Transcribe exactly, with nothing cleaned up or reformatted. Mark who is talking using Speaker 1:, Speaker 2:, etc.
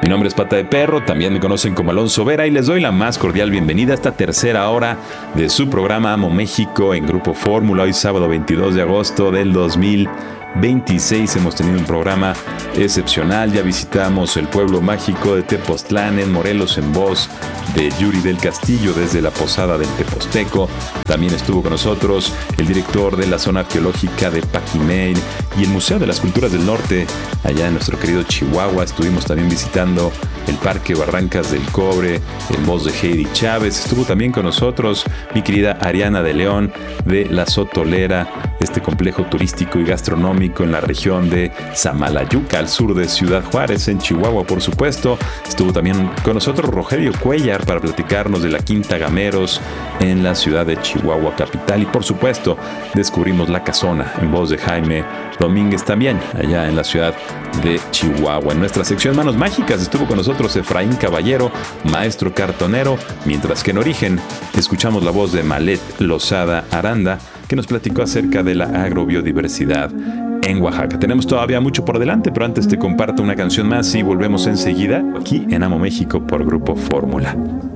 Speaker 1: Mi nombre es Pata de Perro, también me conocen como Alonso Vera y les doy la más cordial bienvenida a esta tercera hora de su programa Amo México en Grupo Fórmula. Hoy sábado veintidós de agosto del dos mil veintiséis hemos tenido un programa excepcional. Ya visitamos el pueblo mágico de Tepoztlán en Morelos en voz de Yuri del Castillo desde la Posada del Teposteco. También estuvo con nosotros el director de la zona arqueológica de Paquimey y el Museo de las Culturas del Norte allá en nuestro querido Chihuahua. Estuvimos también visitando el Parque Barrancas del Cobre en voz de Heidi Chávez. Estuvo también con nosotros mi querida Ariana de León de La Sotolera, este complejo turístico y gastronómico en la región de Samalayuca, al sur de Ciudad Juárez, en Chihuahua, por supuesto. Estuvo también con nosotros Rogelio Cuellar para platicarnos de la Quinta Gameros en la ciudad de Chihuahua capital. Y por supuesto, descubrimos La Casona en voz de Jaime Domínguez, también allá en la ciudad de Chihuahua. En nuestra sección Manos Mágicas estuvo con nosotros Efraín Caballero, maestro cartonero, mientras que en Origen escuchamos la voz de Malet Lozada Aranda, que nos platicó acerca de la agrobiodiversidad en Oaxaca. Tenemos todavía mucho por delante, pero antes te comparto una canción más y volvemos enseguida aquí en Amo México por Grupo Fórmula.